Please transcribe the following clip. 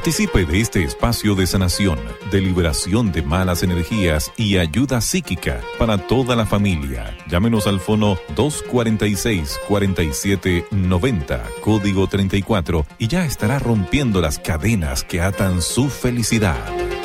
Participe de este espacio de sanación, de liberación de malas energías y ayuda psíquica para toda la familia. Llámenos al fono 246-4790, código 34, y ya estará rompiendo las cadenas que atan su felicidad.